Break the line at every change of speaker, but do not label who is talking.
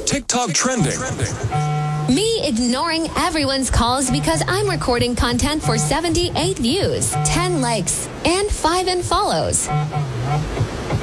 TikTok trending.
Me ignoring everyone's calls because I'm recording content for 78 views, 10 likes, and 5 unfollows.